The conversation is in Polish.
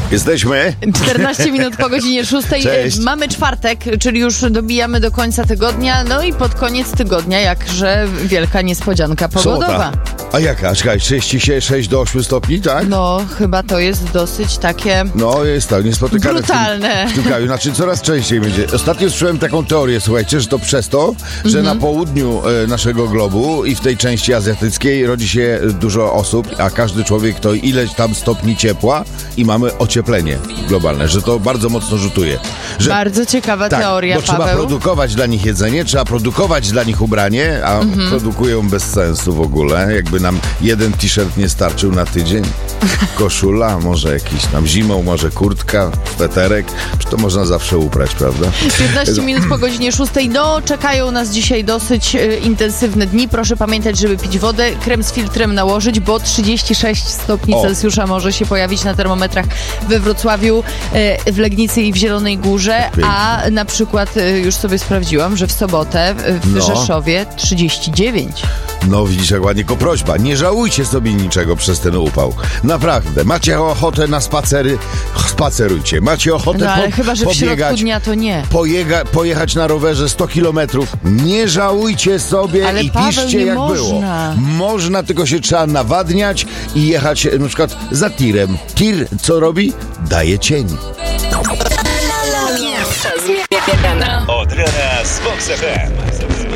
Jesteśmy. 14 minut po godzinie 6. Cześć. Mamy czwartek, czyli już dobijamy do końca tygodnia. No i pod koniec tygodnia jakże wielka niespodzianka pogodowa. Sobota. A jaka? Czekaj, 36 do 8 stopni, tak? No, chyba to jest dosyć takie No, jest tak, niespotykane brutalne. w tym kraju. Znaczy, coraz częściej będzie. Ostatnio słyszałem taką teorię, słuchajcie, że to przez to, że na południu naszego globu i w tej części azjatyckiej rodzi się dużo osób, a każdy człowiek to ileś tam stopni ciepła i mamy ocieplenie globalne, że to bardzo mocno rzutuje. Że, Bardzo ciekawa tak, teoria, bo trzeba Paweł. produkować dla nich jedzenie, trzeba produkować dla nich ubranie, a produkują bez sensu w ogóle. Jakby nam jeden t-shirt nie starczył na tydzień, koszula, może jakiś tam zimą, może kurtka, sweterek, to można zawsze uprać, prawda? 15 minut po godzinie 6. No, czekają nas dzisiaj dosyć intensywne dni. Proszę pamiętać, żeby pić wodę, krem z filtrem nałożyć, bo 36 stopni Celsjusza może się pojawić na termometrach we Wrocławiu, w Legnicy i w Zielonej Górze, a na przykład już sobie sprawdziłam, że w sobotę w Rzeszowie 39. No widzisz, jak ładnie, tylko prośba, nie żałujcie sobie niczego przez ten upał. Naprawdę, macie ochotę na spacery, spacerujcie. Macie ochotę No ale chyba, że w środku dnia to nie. Pojechać na rowerze 100 kilometrów. Nie żałujcie sobie ale i Paweł, piszcie nie jak można. było. Można, tylko się trzeba nawadniać i jechać na przykład za tirem. Tir co robi? Daje cień. Pierwsza zmiana. Od rana z Vox FM.